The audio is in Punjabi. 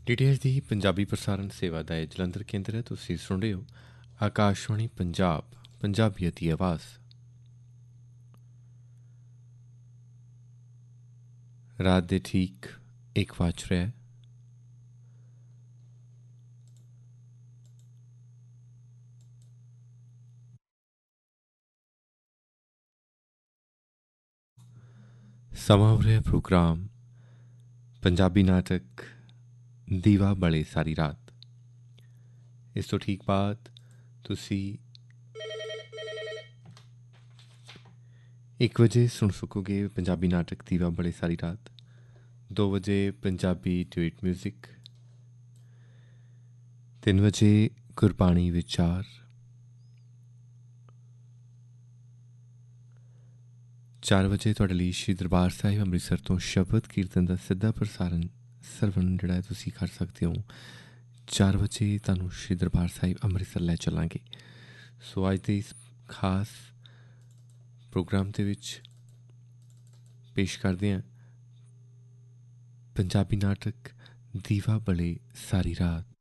DTH ਦੀ ਪੰਜਾਬੀ ਪ੍ਰਸਾਰਣ ਸੇਵਾ ਦਾ ਇਹ ਜਲੰਧਰ ਕੇਂਦਰ ਹੈ। ਤੁਸੀਂ ਸੁਣ ਰਹੇ ਹੋ ਆਕਾਸ਼ਵਾਣੀ ਪੰਜਾਬ, ਪੰਜਾਬੀਅਤ ਦੀ ਆਵਾਜ਼। ਰਾਤ ਦੇ ਠੀਕ 1 ਵੱਜ ਰਿਹਾ ਹੈ। ਸਮਾਂ ਹੋ ਰਿਹਾ ਪ੍ਰੋਗਰਾਮ ਪੰਜਾਬੀ ਨਾਟਕ ਦੀਵਾ ਬਲੇ ਸਾਰੀ ਰਾਤ। ਇਸ ਤੋਂ ਠੀਕ ਬਾਅਦ ਤੁਸੀਂ 1 ਵਜੇ ਸੁਣ ਸਕੋਗੇ ਪੰਜਾਬੀ ਨਾਟਕ ਦੀਵਾ ਬਲੇ ਸਾਰੀ ਰਾਤ। 2 ਵਜੇ ਪੰਜਾਬੀ ਡਿਊਟ ਮਿਊਜ਼ਿਕ। 3 ਵਜੇ ਗੁਰਬਾਣੀ ਵਿਚਾਰ। 4 ਵਜੇ ਤੁਹਾਡੇ ਲਈ ਸ਼੍ਰੀ ਦਰਬਾਰ ਸਾਹਿਬ ਅੰਮ੍ਰਿਤਸਰ ਤੋਂ ਸ਼ਬਦ ਕੀਰਤਨ ਦਾ ਸਿੱਧਾ ਪ੍ਰਸਾਰਨ ਸਰਵਣ ਜਿਹੜਾ ਤੁਸੀਂ ਕਰ ਸਕਦੇ ਹੋ। 4 ਵਜੇ ਤੁਹਾਨੂੰ ਸ਼੍ਰੀ ਦਰਬਾਰ ਸਾਹਿਬ ਅੰਮ੍ਰਿਤਸਰ ਲੈ ਚੱਲਾਂਗੇ। ਸੋ ਅੱਜ ਦੇ ਇਸ ਖਾਸ ਪ੍ਰੋਗਰਾਮ ਦੇ ਵਿੱਚ ਪੇਸ਼ ਕਰਦੇ ਹਾਂ ਪੰਜਾਬੀ ਨਾਟਕ ਦੀਵਾ ਬਲੇ ਸਾਰੀ ਰਾਤ।